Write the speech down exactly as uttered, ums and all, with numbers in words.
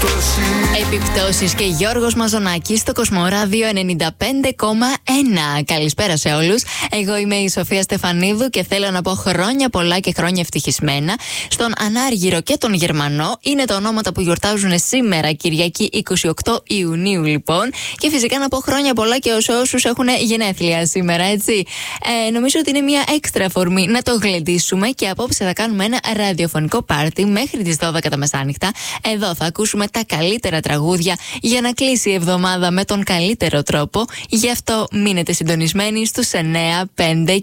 Επιπτώσεις και Γιώργος Μαζονάκης στο Κοσμοράδιο ενενήντα πέντε κόμμα ένα. Καλησπέρα σε όλους. Εγώ είμαι η Σοφία Στεφανίδου και θέλω να πω χρόνια πολλά και χρόνια ευτυχισμένα στον Ανάργυρο και τον Γερμανό. Είναι τα ονόματα που γιορτάζουν σήμερα, Κυριακή εικοστή ογδόη Ιουνίου, λοιπόν. Και φυσικά να πω χρόνια πολλά και σε όσους έχουν γενέθλια σήμερα, έτσι. Ε, νομίζω ότι είναι μια έξτρα αφορμή να το γλεντήσουμε και απόψε θα κάνουμε ένα ραδιοφωνικό πάρτι μέχρι τις δώδεκα τα μεσάνυχτα. Εδώ θα ακούσουμε τα καλύτερα τραγούδια για να κλείσει η εβδομάδα με τον καλύτερο τρόπο. Γι' αυτό μείνετε συντονισμένοι στους εννιά, πέντε